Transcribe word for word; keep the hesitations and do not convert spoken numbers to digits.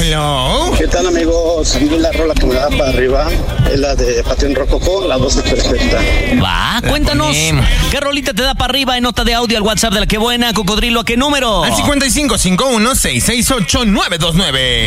Hello. ¿Qué tal, amigos? A mí la rola que me da para arriba es la de Panteón Rococó, La Voz es Perfecta. Va, cuéntanos, ¿qué rolita te da para arriba en nota de audio al WhatsApp de La Que Buena, Cocodrilo? ¿A qué número? Al cincuenta y cinco cincuenta y uno, seiscientos sesenta y ocho, novecientos veintinueve.